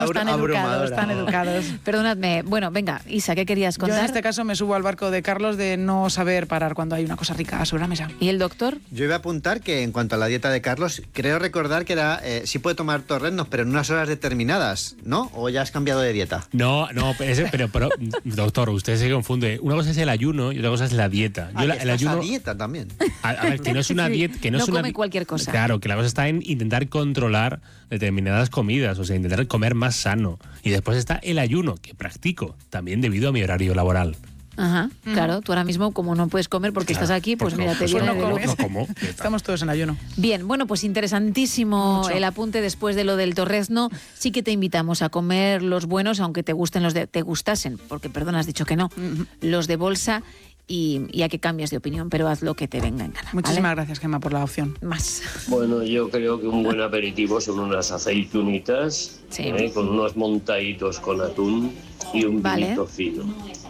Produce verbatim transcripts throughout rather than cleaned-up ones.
Están educados, están educados. Perdonadme. Bueno, venga, Isa, ¿qué querías contar? Yo en este caso me subo al barco de Carlos de no saber parar cuando hay una cosa rica sobre la mesa. ¿Y el doctor? Yo iba a apuntar que en cuanto a la dieta de Carlos, creo recordar que era, eh, sí puede tomar torreznos, pero en unas horas determinadas, ¿no? ¿O ya has cambiado de dieta? No, no, ese, pero, pero, doctor, usted se confunde. Una cosa es el ayuno y otra cosa es la dieta. Yo Ah, la, que el estás ayuno, a dieta también. A, a ver, que no es una Sí, dieta... Que no no es una, come cualquier cosa. Claro, que la cosa está en intentar controlar determinadas comidas, o sea, intentar comer más sano. Y después está el ayuno, que practico, también debido a mi horario laboral. Ajá, mm. claro, tú ahora mismo como no puedes comer porque Claro, estás aquí, pues porque mira, te pues viene no de comes. lujo. No como. Estamos todos en ayuno. Bien, bueno, pues interesantísimo Mucho. el apunte después de lo del torrezno. Sí que te invitamos a comer los buenos, aunque te gusten los de, te gustasen, porque perdón, has dicho que no, Mm-hmm. los de bolsa y, y a que cambies de opinión, pero haz lo que te venga en gana. Muchísimas ¿vale? gracias, Gemma, por la opción. Más. Bueno, yo creo que un buen aperitivo son unas aceitunitas, Sí. ¿eh? Con unos montaditos con atún y un Vale. vinito fino.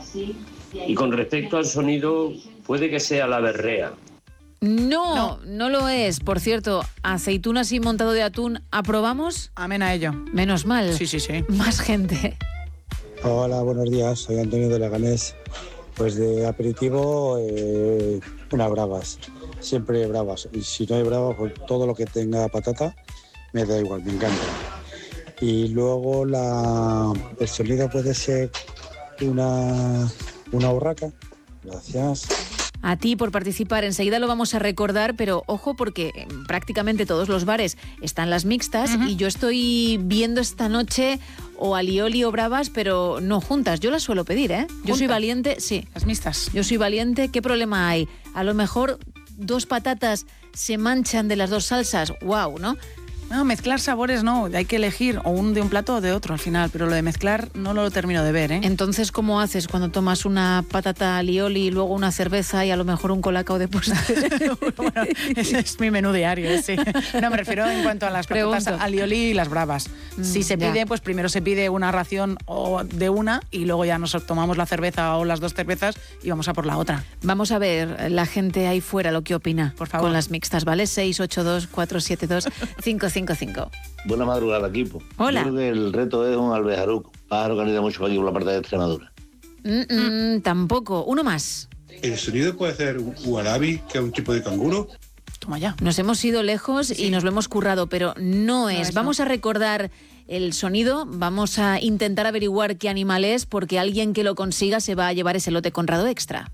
Y con respecto al sonido, puede que sea la berrea. No, no, no lo es. Por cierto, aceitunas y montado de atún, ¿aprobamos? Amén a ello. Menos mal. Sí, sí, sí. Más gente. Hola, buenos días, soy Antonio de Leganés. Pues de aperitivo, eh, unas bravas, siempre bravas. Y si no hay bravas, pues todo lo que tenga patata me da igual, me encanta. Y luego la, el sonido puede ser una, una urraca. Gracias. A ti por participar, enseguida lo vamos a recordar, pero ojo porque en prácticamente todos los bares están las mixtas uh-huh. y yo estoy viendo esta noche o alioli o bravas, pero no juntas. Yo las suelo pedir, ¿eh? ¿Juntas? Yo soy valiente, sí. Las mixtas. Yo soy valiente, ¿qué problema hay? A lo mejor dos patatas se manchan de las dos salsas, wow, ¿no? No, mezclar sabores no, hay que elegir o un de un plato o de otro al final, pero lo de mezclar no lo termino de ver, ¿eh? Entonces, ¿cómo haces cuando tomas una patata alioli y luego una cerveza y a lo mejor un colacao de postre? Bueno, ese es mi menú diario, sí. No, me refiero en cuanto a las patatas Pregunto. alioli y las bravas. Mm, si se ya. pide, pues primero se pide una ración o de una y luego ya nos tomamos la cerveza o las dos cervezas y vamos a por la otra. Vamos a ver la gente ahí fuera lo que opina. Por favor. Con las mixtas, ¿vale? seis ocho dos, cuatro siete dos, cinco cinco cinco. Buena madrugada, equipo. Hola. Yo creo que el reto es un alvejaruco, pájaro que anida mucho aquí por la parte de Extremadura. Mm, mm, tampoco. Uno más. ¿El sonido puede ser un uarabi, que es un tipo de canguro? Toma ya. Nos hemos ido lejos Sí. y nos lo hemos currado, pero no es. No es, Vamos no. a recordar el sonido, vamos a intentar averiguar qué animal es, porque alguien que lo consiga se va a llevar ese lote Conrado Extra.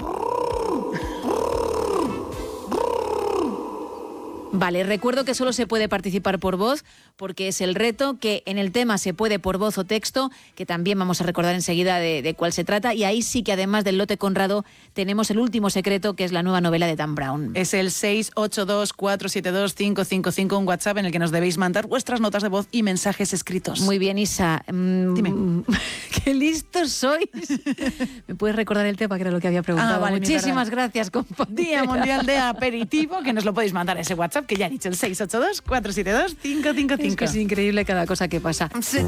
Vale, recuerdo que solo se puede participar por voz, porque es el reto, que en el tema se puede por voz o texto, que también vamos a recordar enseguida de, de cuál se trata, y ahí sí que además del lote Conrado tenemos el último secreto, que es la nueva novela de Dan Brown. Es el seis ocho dos, cuatro siete dos, cinco cinco cinco, un WhatsApp en el que nos debéis mandar vuestras notas de voz y mensajes escritos. Muy bien, Isa. Mm, Dime. ¡Qué listos sois! ¿Me puedes recordar el tema, que era lo que había preguntado? Ah, vale, mi Muchísimas verdad. gracias, compañera. Día Mundial de Aperitivo, que nos lo podéis mandar a ese WhatsApp que ya he dicho, el seis ocho dos, cuatro siete dos, cinco cinco cinco. Es que es increíble cada cosa que pasa.